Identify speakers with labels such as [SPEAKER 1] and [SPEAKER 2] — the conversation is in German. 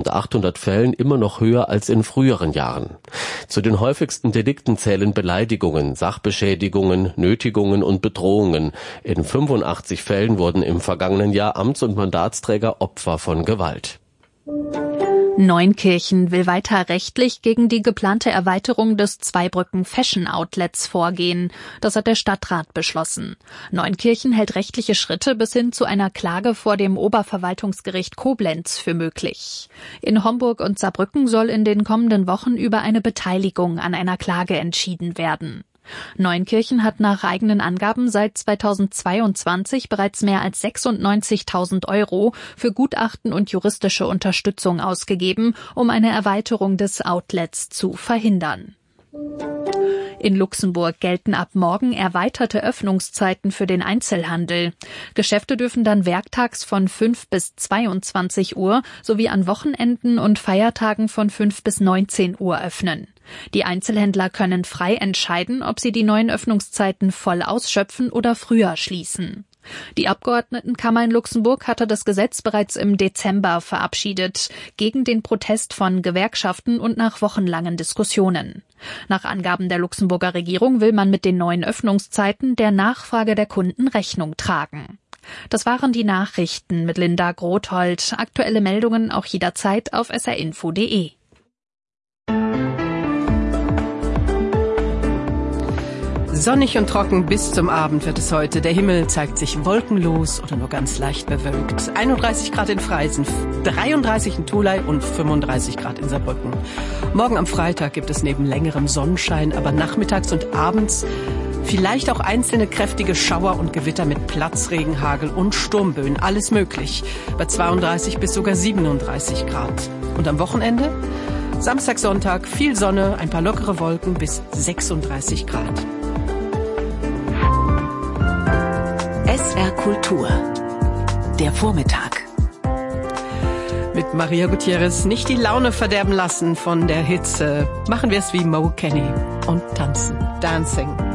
[SPEAKER 1] 2.800 Fällen immer noch höher als in früheren Jahren. Zu den häufigsten Delikten zählen Beleidigungen, Sachbeschädigungen, Nötigungen und Bedrohungen. In 85 Fällen wurden im vergangenen Jahr Amts- und Mandatsträger Opfer von Gewalt.
[SPEAKER 2] Neunkirchen will weiter rechtlich gegen die geplante Erweiterung des Zweibrücken Fashion Outlets vorgehen. Das hat der Stadtrat beschlossen. Neunkirchen hält rechtliche Schritte bis hin zu einer Klage vor dem Oberverwaltungsgericht Koblenz für möglich. In Homburg und Saarbrücken soll in den kommenden Wochen über eine Beteiligung an einer Klage entschieden werden. Neunkirchen hat nach eigenen Angaben seit 2022 bereits mehr als 96.000 € für Gutachten und juristische Unterstützung ausgegeben, um eine Erweiterung des Outlets zu verhindern. In Luxemburg gelten ab morgen erweiterte Öffnungszeiten für den Einzelhandel. Geschäfte dürfen dann werktags von 5 bis 22 Uhr sowie an Wochenenden und Feiertagen von 5 bis 19 Uhr öffnen. Die Einzelhändler können frei entscheiden, ob sie die neuen Öffnungszeiten voll ausschöpfen oder früher schließen. Die Abgeordnetenkammer in Luxemburg hatte das Gesetz bereits im Dezember verabschiedet, gegen den Protest von Gewerkschaften und nach wochenlangen Diskussionen. Nach Angaben der Luxemburger Regierung will man mit den neuen Öffnungszeiten der Nachfrage der Kunden Rechnung tragen. Das waren die Nachrichten mit Linda Grothold. Aktuelle Meldungen auch jederzeit auf srinfo.de.
[SPEAKER 3] Sonnig und trocken bis zum Abend wird es heute. Der Himmel zeigt sich wolkenlos oder nur ganz leicht bewölkt. 31 Grad in Freisen, 33 in Tholey und 35 Grad in Saarbrücken. Morgen am Freitag gibt es neben längerem Sonnenschein, aber nachmittags und abends vielleicht auch einzelne kräftige Schauer und Gewitter mit Platzregen, Hagel und Sturmböen. Alles möglich. Bei 32 bis sogar 37 Grad. Und am Wochenende? Samstag, Sonntag viel Sonne, ein paar lockere Wolken bis 36 Grad.
[SPEAKER 4] SR Kultur. Der Vormittag.
[SPEAKER 3] Mit Maria Gutierrez nicht die Laune verderben lassen von der Hitze. Machen wir es wie Mo Kenny und tanzen. Dancing.